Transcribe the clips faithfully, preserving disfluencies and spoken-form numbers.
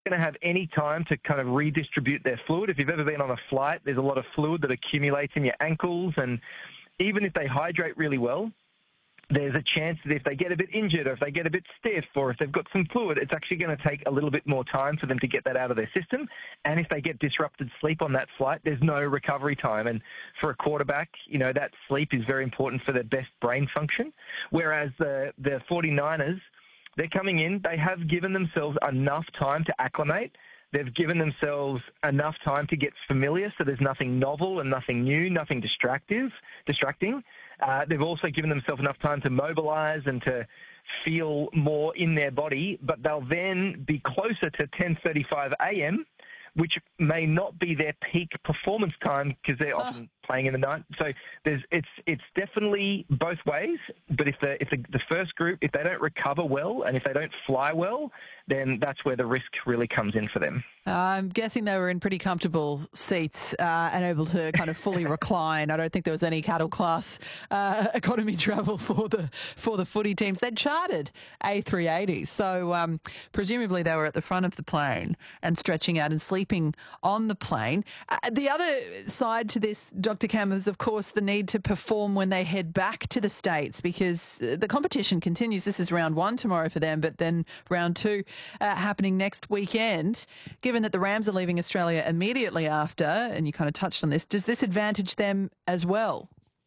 going to have any time to kind of redistribute their fluid. If you've ever been on a flight, there's a lot of fluid that accumulates in your ankles, and even if they hydrate really well, there's a chance that if they get a bit injured or if they get a bit stiff or if they've got some fluid, it's actually going to take a little bit more time for them to get that out of their system. And if they get disrupted sleep on that flight, there's no recovery time. And for a quarterback, you know, that sleep is very important for their best brain function. Whereas the, the 49ers, they're coming in, they have given themselves enough time to acclimate. They've given themselves enough time to get familiar, so there's nothing novel and nothing new, nothing distractive, distracting. Uh, they've also given themselves enough time to mobilize and to feel more in their body, but they'll then be closer to ten thirty-five a.m., which may not be their peak performance time because they're often oh. playing in the night. So there's it's it's definitely both ways. But if the if the, the first group, if they don't recover well and if they don't fly well, then that's where the risk really comes in for them. Uh, I'm guessing they were in pretty comfortable seats uh, and able to kind of fully recline. I don't think there was any cattle class uh, economy travel for the for the footy teams. They'd chartered A three eighties, so um, presumably they were at the front of the plane and stretching out and sleeping on the plane. Uh, the other side to this, Doctor Cam, is of course the need to perform when they head back to the States, because the competition continues. This is round one tomorrow for them, but then round two uh, happening next weekend. Given that the Rams are leaving Australia immediately after, and you kind of touched on this, does this advantage them as well?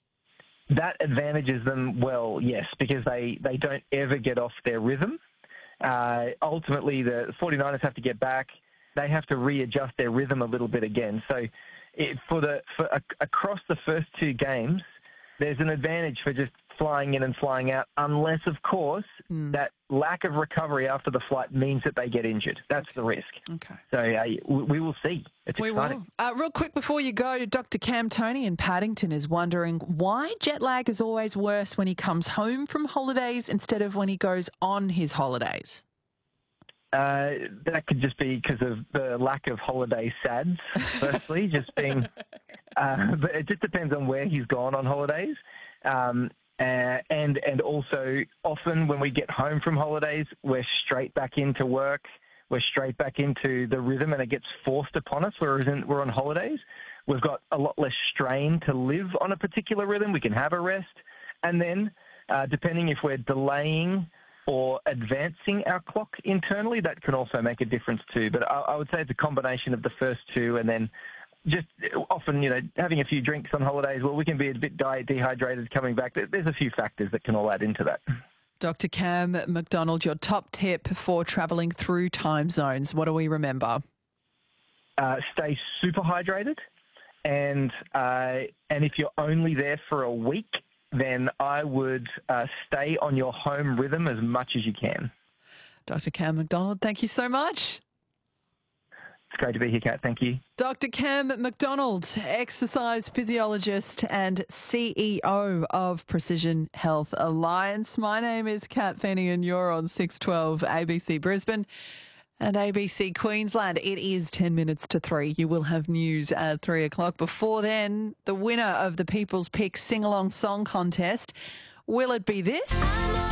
That advantages them well, yes, because they, they don't ever get off their rhythm. Uh, ultimately, the 49ers have to get back. They have to readjust their rhythm a little bit again. So it, for the for uh, across the first two games, there's an advantage for just flying in and flying out, unless, of course, mm. that lack of recovery after the flight means that they get injured. That's the risk. Okay. So uh, we will see. It's we exciting. Will. Uh, real quick before you go, Doctor Cam Tony in Paddington is wondering why jet lag is always worse when he comes home from holidays instead of when he goes on his holidays. Uh, that could just be because of the lack of holiday sads, firstly, just being, uh, but it just depends on where he's gone on holidays. Um, uh, and, and also often when we get home from holidays, we're straight back into work. We're straight back into the rhythm and it gets forced upon us, whereas in, we're on holidays. We've got a lot less strain to live on a particular rhythm. We can have a rest. And then, uh, depending if we're delaying or advancing our clock internally, that can also make a difference too. But I, I would say it's a combination of the first two, and then just often, you know, having a few drinks on holidays, well, we can be a bit di- dehydrated coming back. There's a few factors that can all add into that. Doctor Cam McDonald, your top tip for travelling through time zones, what do we remember? Uh, stay super hydrated, and uh, and if you're only there for a week, then I would uh, stay on your home rhythm as much as you can. Doctor Cam McDonald, thank you so much. It's great to be here, Kat. Thank you. Doctor Cam McDonald, exercise physiologist and C E O of Precision Health Alliance. My name is Kat Feeney and you're on six twelve A B C Brisbane and A B C Queensland. It is ten minutes to three. You will have news at three o'clock. Before then, the winner of the People's Pick Sing-Along Song Contest. Will it be this?